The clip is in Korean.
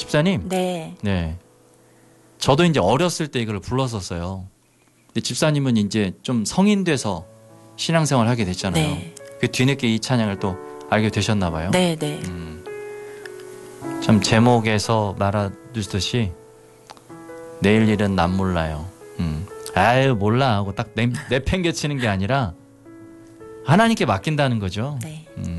집사님. 네. 네. 저도 이제 어렸을 때 이걸 불렀었어요. 근데 집사님은 이제 좀 성인 돼서 신앙생활 하게 됐잖아요. 네. 그 뒤늦게 이 찬양을 또 알게 되셨나 봐요. 네, 네. 참 제목에서 말하듯이 내일 일은 난 몰라요. 아유 몰라 하고 딱 내팽개치는 게 아니라 하나님께 맡긴다는 거죠. 네.